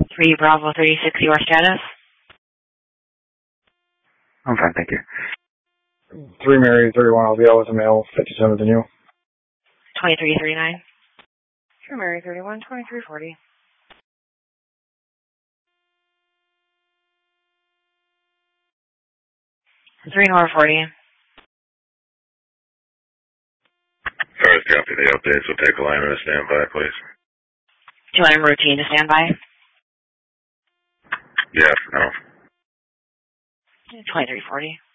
3 Bravo 36, your status? I'm fine, thank you. 3 Mary 31 LVL with a male 57 than you. 2339. 3 Mary 31, 2340. 3 North 40. Alright, copy the updates. We'll take a line and a standby, please. 2M routine to standby. Yeah, no. 2340.